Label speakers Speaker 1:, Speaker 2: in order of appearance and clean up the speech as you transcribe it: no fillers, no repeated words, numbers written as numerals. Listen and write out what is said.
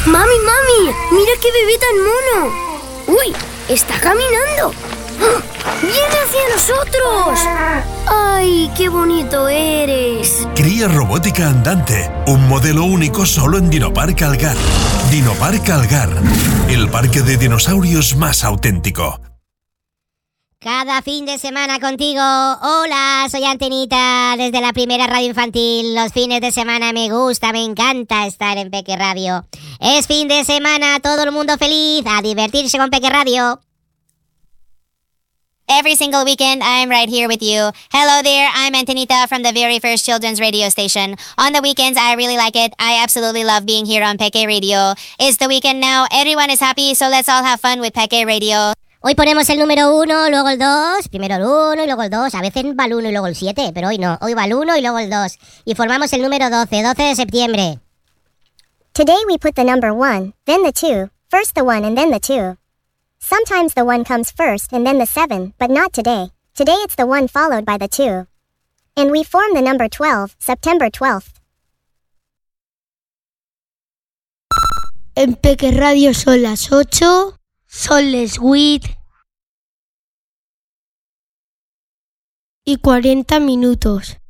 Speaker 1: ¡Mami! ¡Mira qué bebé tan mono! ¡Uy! ¡Está caminando! ¡Ah! ¡Viene hacia nosotros! ¡Ay, qué bonito eres!
Speaker 2: Cría robótica andante, un modelo único solo en Dinopark Algar. Dinopark Algar, el parque de dinosaurios más auténtico.
Speaker 3: Cada fin de semana contigo. Hola, soy Antenita, desde la primera radio infantil. Los fines de semana me gusta, me encanta estar en Peque Radio. Es fin de semana, todo el mundo feliz, a divertirse con Peque Radio.
Speaker 4: Every single weekend, I'm right here with you. Hello there, I'm Antonita from the very first children's radio station. On the weekends, I really like it. I absolutely love being here on Peque Radio. It's the weekend now, everyone is happy, so let's all have fun with Peque Radio.
Speaker 3: Hoy ponemos el número 1, luego el 2, primero el 1 y luego el 2. A veces va el 1 y luego el 7, pero hoy no. Hoy va el 1 y luego el 2. Y formamos el número 12 de septiembre.
Speaker 5: Today we put the number 1, then the 2, first the 1 and then the 2. Sometimes the 1 comes first and then the 7, but not today. Today it's the 1 followed by the 2. And we form the number 12, September 12th.
Speaker 6: En Peque Radio son las 8, son las 8 y 40 minutos.